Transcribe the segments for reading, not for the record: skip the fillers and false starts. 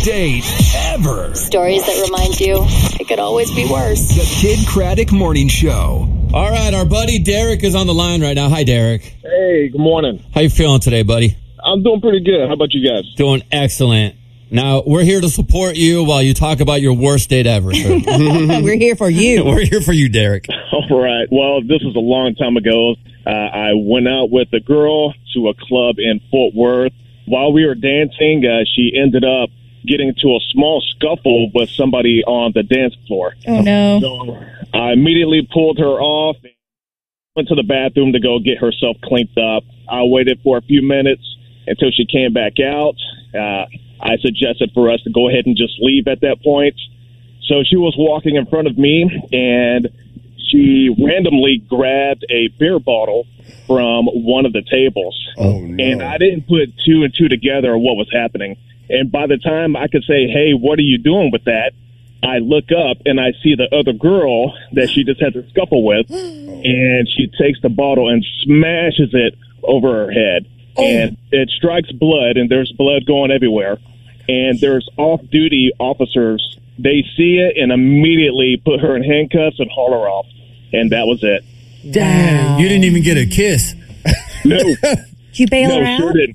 date ever. Stories that remind you it could always be worse. The Kid Craddock Morning Show. All right, our buddy Derek is on the line right now. Hi, Derek. Hey, good morning. How you feeling today, buddy? I'm doing pretty good. How about you guys? Doing excellent. Now, we're here to support you while you talk about your worst date ever. We're here for you. We're here for you, Derek. All right. Well, this was a long time ago. I went out with a girl to a club in Fort Worth. While we were dancing, she ended up getting into a small scuffle with somebody on the dance floor. Oh, no. So I immediately pulled her off and went to the bathroom to go get herself cleaned up. I waited for a few minutes until she came back out. I suggested for us to go ahead and just leave at that point. So she was walking in front of me, and she randomly grabbed a beer bottle from one of the tables. Oh, no. And I didn't put two and two together what was happening. And by the time I could say, hey, what are you doing with that? I look up and I see the other girl that she just had to scuffle with, and she takes the bottle and smashes it over her head. And it strikes blood, and there's blood going everywhere. And there's off-duty officers. They see it and immediately put her in handcuffs and haul her off. And that was it. Damn, you didn't even get a kiss. No. Did you bail her out? Sure didn't.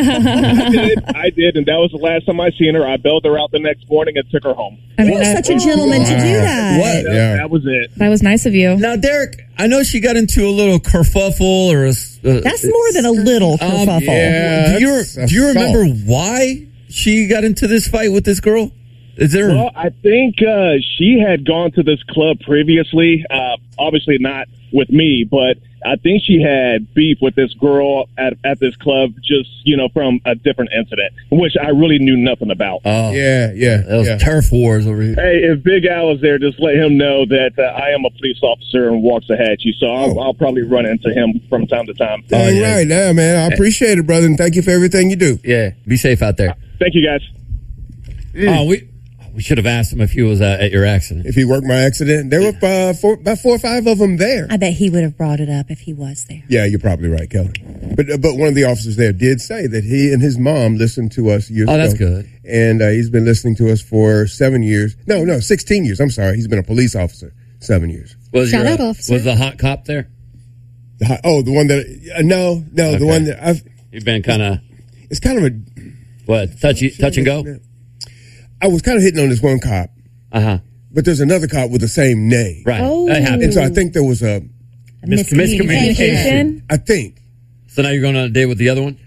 I did, and that was the last time I seen her. I bailed her out the next morning and took her home. I mean, you're such a gentleman to do that. What? That was it. That was nice of you. Now, Derek, I know she got into a little kerfuffle or That's more than a little kerfuffle. Yeah, do you remember why she got into this fight with this girl? Is there? Well, I think she had gone to this club previously. Obviously not with me, but I think she had beef with this girl at this club, just, from a different incident, which I really knew nothing about. Oh, Yeah. that was turf wars over here. Hey, if Big Al is there, just let him know that I am a police officer and walks ahead you. So I'll probably run into him from time to time. All right. Yeah, man. I appreciate it, brother, and thank you for everything you do. Yeah, be safe out there. Thank you, guys. Oh, we should have asked him if he was at your accident. If he worked my accident, there were about 4 or 5 of them there. I bet he would have brought it up if he was there. Yeah, you're probably right, Kelly. But one of the officers there did say that he and his mom listened to us years ago. Oh, that's good. And he's been listening to us for 7 years. No, 16 years. I'm sorry. He's been a police officer 7 years. Shout out, officer. Was the hot cop there? The one that... No, Okay. the one that You've been kind of... It's kind of a... What, touch and go? I was kind of hitting on this one cop. Uh-huh. But there's another cop with the same name. Right. Oh. That happens. And so I think there was a... Miscommunication. I think. So now you're going on a date with the other one?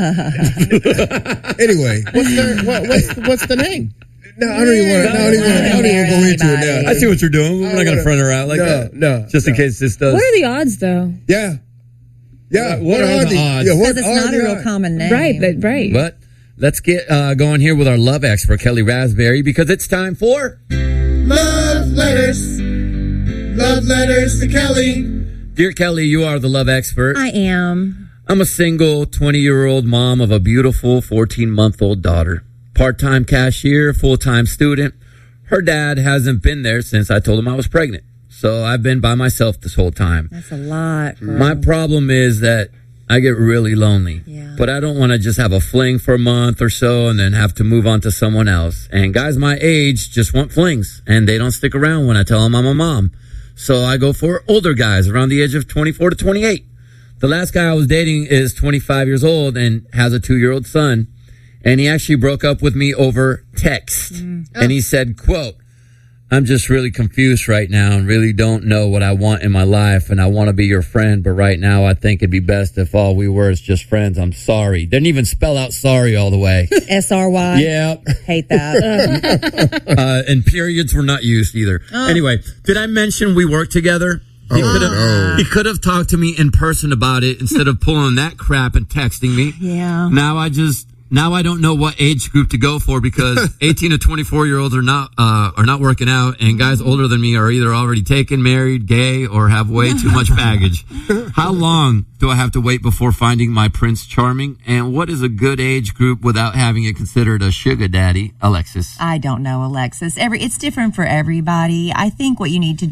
Anyway. What's the name? No, I don't even go into it now. I see what you're doing. We're not going to front her out like that. No. Just in case this does. What are the odds, though? Yeah. What are the odds? Yeah, Because it's not a real common name. Right. But let's get going here with our love expert, Kelly Raspberry, because it's time for... Love letters. Love letters to Kelly. Dear Kelly, you are the love expert. I am. I'm a single 20-year-old mom of a beautiful 14-month-old daughter. Part-time cashier, full-time student. Her dad hasn't been there since I told him I was pregnant. So I've been by myself this whole time. That's a lot, girl. My problem is that I get really lonely. Yeah. But I don't want to just have a fling for a month or so and then have to move on to someone else. And guys my age just want flings, and they don't stick around when I tell them I'm a mom. So I go for older guys around the age of 24 to 28. The last guy I was dating is 25 years old and has a 2-year-old son. And he actually broke up with me over text. And he said, quote, I'm just really confused right now and really don't know what I want in my life, and I want to be your friend, but right now I think it'd be best if all we were is just friends. I'm sorry. Didn't even spell out sorry all the way. SRY. Yeah. Hate that. And periods were not used either. Anyway, did I mention we work together? He could have talked to me in person about it instead of pulling that crap and texting me. Yeah. Now I don't know what age group to go for because 18 to 24-year-olds are not working out, and guys older than me are either already taken, married, gay, or have way too much baggage. How long do I have to wait before finding my Prince Charming? And what is a good age group without having it considered a sugar daddy? Alexis. I don't know, Alexis. It's different for everybody. I think what you need to